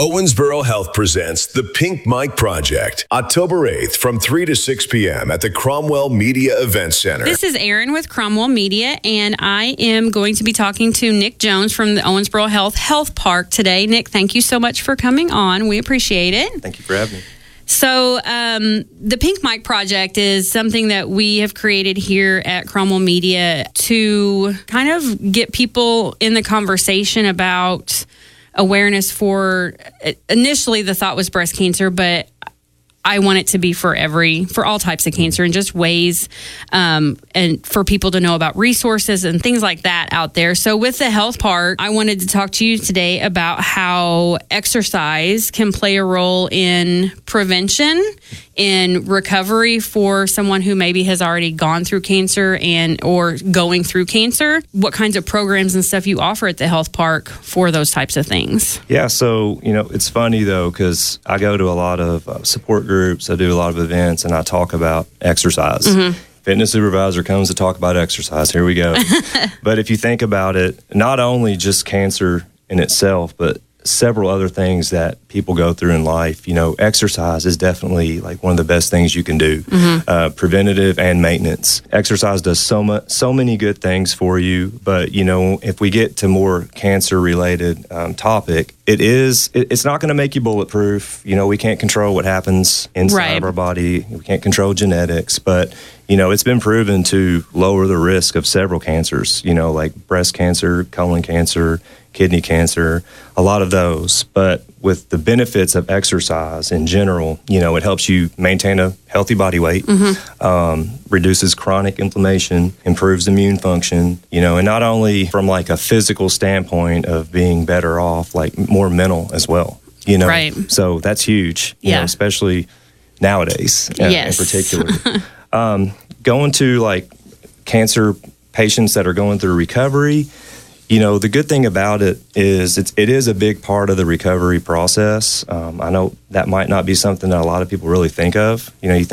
Owensboro Health presents the Pink Mike Project, October 8th from 3 to 6 p.m. at the Cromwell Media Event Center. This is Erin with Cromwell Media, and I am going to be talking to Nick Jones from the Owensboro Health Park today. Nick, thank you so much for coming on. We appreciate it. Thank you for having me. So the Pink Mike Project is something that we have created here at Cromwell Media to kind of get people in the conversation about awareness for, initially the thought was breast cancer, but I want it to be for all types of cancer, and just ways and for people to know about resources and things like that out there. So with the health part, I wanted to talk to you today about how exercise can play a role in prevention, in recovery for someone who maybe has already gone through cancer or going through cancer. What kinds of programs and stuff you offer at the health park for those types of things? Yeah, so, it's funny, though, because I go to a lot of support groups, I do a lot of events, and I talk about exercise. Mm-hmm. Fitness supervisor comes to talk about exercise. Here we go. But if you think about it, not only just cancer in itself, but several other things that people go through in life. Exercise is definitely like one of the best things you can do, preventative and maintenance. Exercise does so many good things for you, but if we get to more cancer-related topic, it's not going to make you bulletproof. We can't control what happens inside of our body. We can't control genetics, but it's been proven to lower the risk of several cancers, like breast cancer, colon cancer, kidney cancer, a lot of those. But with the benefits of exercise in general, it helps you maintain a healthy body weight, reduces chronic inflammation, improves immune function, and not only from like a physical standpoint of being better off, like more mental as well, Right. So that's huge, especially nowadays in particular. Going to like cancer patients that are going through recovery, the good thing about it is it is a big part of the recovery process. I know that might not be something that a lot of people really think of. You